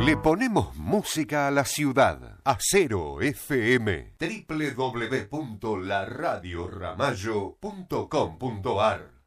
Le ponemos música a la ciudad. Acero FM. www.laradioramallo.com.ar